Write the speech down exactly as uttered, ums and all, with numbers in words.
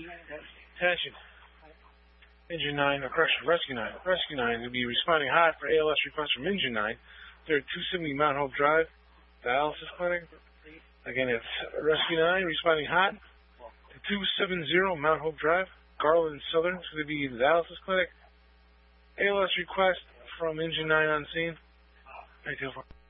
Attention. Engine nine, or correction, Rescue nine. Rescue nine will be responding hot for A L S request from Engine nine. They're at two seventy Mount Hope Drive, dialysis clinic. Again, it's Rescue nine responding hot to two seventy Mount Hope Drive, Garland Southern. It's going to be the dialysis clinic. A L S request from Engine nine on scene. Thank you.